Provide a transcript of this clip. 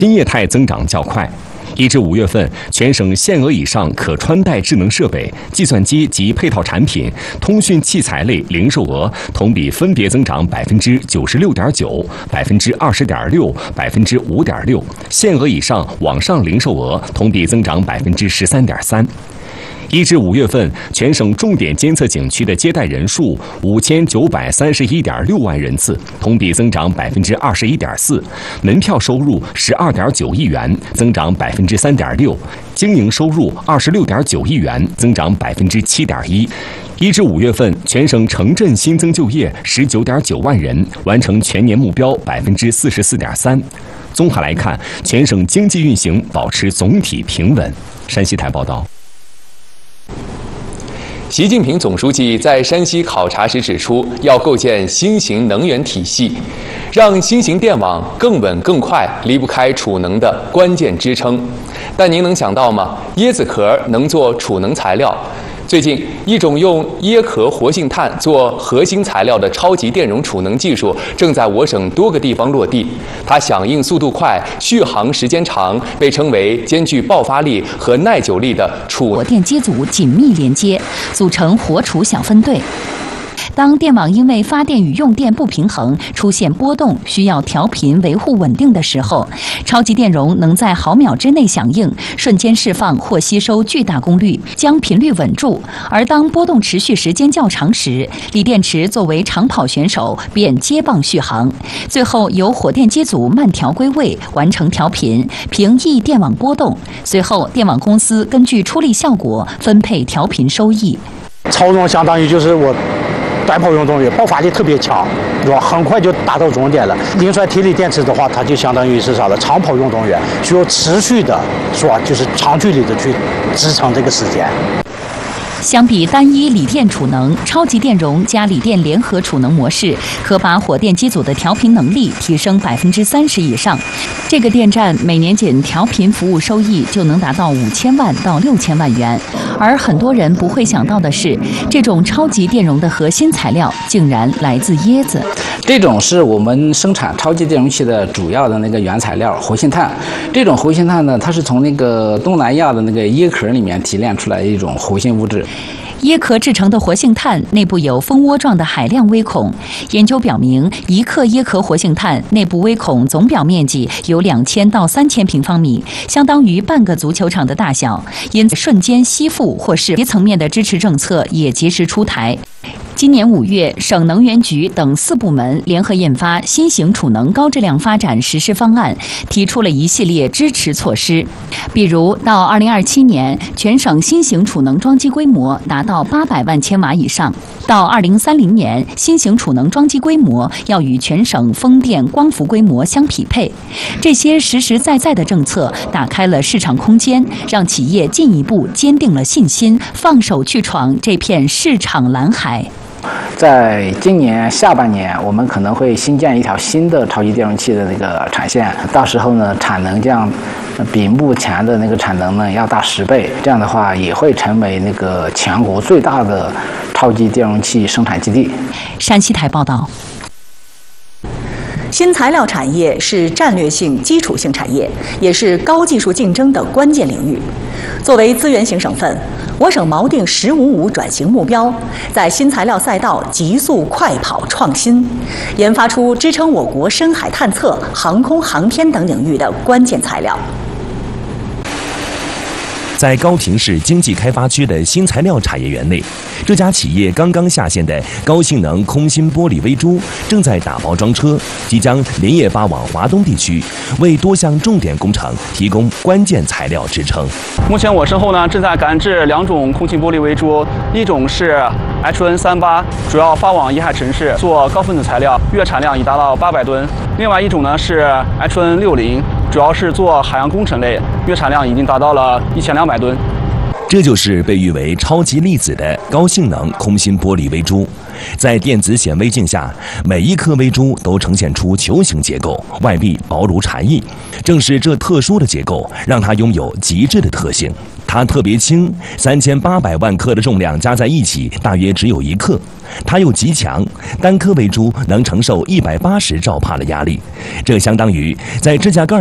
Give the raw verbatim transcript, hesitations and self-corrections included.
新业态增长较快。一至五月份，全省限额以上可穿戴智能设备、计算机及配套产品、通讯器材类零售额同比分别增长百分之九十六点九、百分之二十点六、百分之五点六；限额以上网上零售额同比增长百分之十三点三。一至五月份，全省重点监测景区的接待人数五千九百三十一点六万人次，同比增长百分之二十一点四；门票收入十二点九亿元，增长百分之三点六；经营收入二十六点九亿元，增长百分之七点一。一至五月份，全省城镇新增就业十九点九万人，完成全年目标百分之四十四点三。综合来看，全省经济运行保持总体平稳。山西台报道。 习近平总书记在山西考察时指出，要构建新型能源体系，让新型电网更稳更快，离不开储能的关键支撑。但您能想到吗？椰子壳能做储能材料。最近，一种用椰壳活性炭做核心材料的超级电容储能技术正在我省多个地方落地。它响应速度快、续航时间长，被称为兼具爆发力和耐久力的储火电机组紧密连接，组成活储小分队。当电网因为发电与用电不平衡出现波动，需要调频维护稳定的时候，超级电容能在毫秒之内响应，瞬间释放或吸收巨大功率，将频率稳住。而当波动持续时间较长时，锂电池作为长跑选手便接棒续航，最后由火电机组慢调归位，完成调频，平抑电网波动。随后，电网公司根据出力效果分配调频收益。 超容相当于就是我短跑运动员爆发力特别强，是吧？很快就达到终点了。磷酸铁锂电池的话，它就相当于是啥呢？长跑运动员需要持续的，是吧？就是长距离的去支撑这个时间。 相比单一锂电储能，超级电容加锂电联合储能模式，可把火电机组的调频能力提升百分之三十以上。这个电站每年仅调频服务收益就能达到五千万到六千万元。而很多人不会想到的是，这种超级电容的核心材料竟然来自椰子。 这种是我们生产超级电容器的主要的那个原材料活性炭。这种活性炭呢，它是从那个东南亚的那个椰壳里面提炼出来的一种活性物质。 椰壳制成的活性炭内部有蜂窝状的海量微孔，研究表明，一克椰壳活性炭内部微孔总表面积有两千到三千平方米，相当于半个足球场的大小，因此瞬间吸附或是别层面的支持政策也及时出台。今年五月，省能源局等四部门联合印发《新型储能高质量发展实施方案》，提出了一系列支持措施。比如，到二零二七年，全省新型储能装机规模达到八百万千瓦以上；到二零三零年，新型储能装机规模要与全省风电光伏规模相匹配。这些实实在在的政策，打开了市场空间，让企业进一步坚定了信心，放手去闯这片市场蓝海。 在今年下半年，我们可能会新建一条新的超级电容器的那个产线，到时候呢，产能这样比目前的那个产能呢要大十倍，这样的话也会成为那个全国最大的超级电容器生产基地。 山西台报道。 新材料产业是战略性、基础性产业，也是高技术竞争的关键领域。作为资源型省份，我省锚定“十五五”转型目标，在新材料赛道急速快跑创新，研发出支撑我国深海探测、航空航天等领域的关键材料。 在高平市经济开发区的新材料产业园内，这家企业刚刚下线的高性能空心玻璃微珠正在打包装车，即将连夜发往华东地区，为多项重点工程提供关键材料支撑。 目前我身后呢正在赶制两种空心玻璃微珠，一种是 H N 三八，主要发往沿海城市做高分子材料，月产量已达到八百吨；另外一种呢是 H N 六十，主要是做海洋工程类，月产量已经达到了一千两百吨。 这就是被誉为超级粒子的高性能空心玻璃微珠。在电子显微镜下，每一颗微珠都呈现出球形结构，外壁薄如蝉翼。正是这特殊的结构，让它拥有极致的特性。它特别轻，三千八百万克的重量加在一起，大约只有一克。它又极强，单颗微珠能承受一百八十兆帕的压力，这相当于在指甲盖